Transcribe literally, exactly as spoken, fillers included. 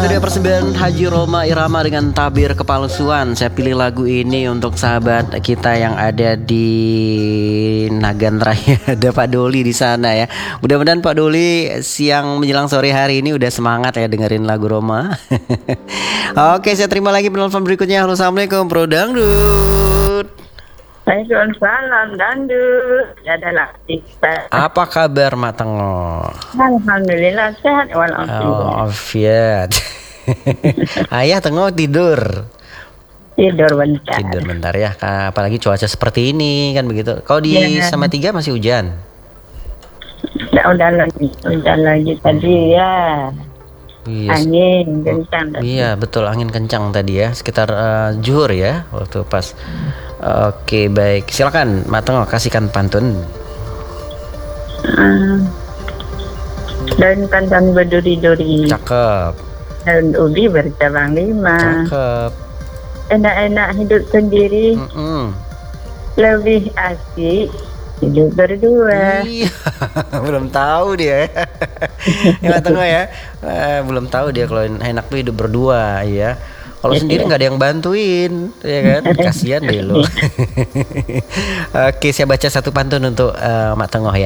Itu dia persembahan Haji Roma Irama dengan tabir kepalsuan. Saya pilih lagu ini untuk sahabat kita yang ada di Nagan Raya. Ada Pak Doli di sana ya. Mudah-mudahan Pak Doli siang menjelang sore hari ini udah semangat ya dengerin lagu Roma. Oke, saya terima lagi penelpon berikutnya. Halo, assalamualaikum Bro Dangdut. Waalaikumsalam Dangdut. Adalah kita. Apa kabar Mak Tengo? Alhamdulillah sehat walafiat. Oh, afiat. Ayah Tengo tidur. Tidur bentar. Tidur bentar ya. Apalagi cuaca seperti ini kan begitu. Kalau di Ya. sama tiga masih hujan. Udah, udah lagi, udah lagi tadi ya. Iya. Angin kencang. tadi. Iya betul, angin kencang tadi ya. Sekitar uh, zuhur ya waktu pas. Oke baik, silakan Mak Tengo kasihkan pantun. Hmm. Daun pandan berduri-duri, Cakep, daun ubi bercabang lima. cakep. Enak-enak hidup sendiri, Mm-mm. lebih asik hidup berdua. Iya, belum tahu dia. Ya Mak Tengo ya, Eh, belum tahu dia kalau enak tuh hidup berdua ya. Kalau sendiri nggak ada yang bantuin, ya kan? Kasihan deh lo. Oke, saya baca satu pantun untuk uh, Mak Tengo ya.